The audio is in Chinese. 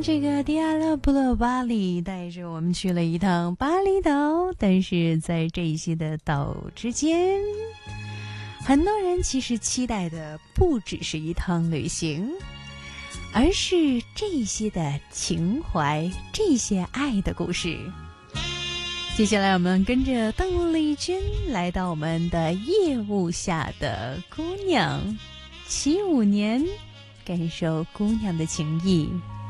这个迪亚勒布勒巴里带着我们去了一趟巴厘岛，但是在这些的岛之间，很多人其实期待的不只是一趟旅行，而是这些的情怀，这些爱的故事。接下来我们跟着邓丽君来到我们的夜雾下的姑娘，75年，感受姑娘的情谊。